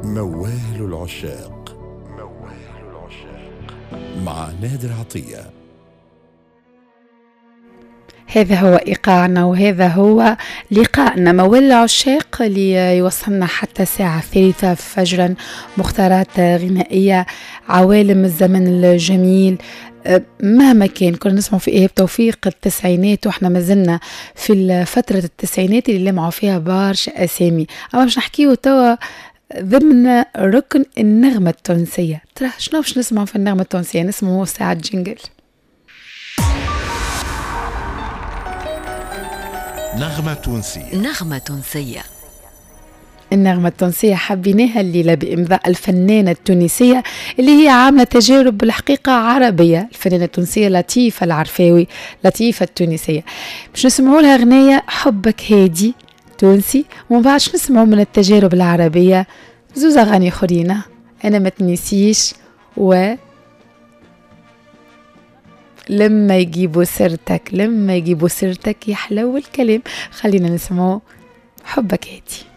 موال العشاق مع نادر عطية. هذا هو إيقاعنا وهذا هو لقاءنا موال العشاق اللي يوصلنا حتى الساعة 3 فجرا. مختارات غنائية، عوالم الزمن الجميل. مهما كان كنا نسمع في إيهاب توفيق التسعينات، وإحنا ما زلنا في فترة التسعينات اللي لمعوا فيها برشا أسامي. أما باش نحكيه توا ضمن ركن النغمة التونسية. ترى شنو باش نسمع في النغمة التونسية؟ نسمعوا ساعة جنجل. نغمة تونسية. نغمة تونسية. النغمة التونسية حبيناها الليلة بإمضاء الفنانة التونسية اللي هي عاملة تجارب بالحقيقة عربية، الفنانة التونسية لطيفة العرفاوي، لطيفة التونسية. باش نسمعوا لها غنية حبك هادي تونسي، ومن بعد نسمعوا من التجارب العربية زوز أغاني أخرين. أنا ما تنسيش لما يجيبوا سيرتك يحلو الكلام. خلينا نسمعوا حبك هادي.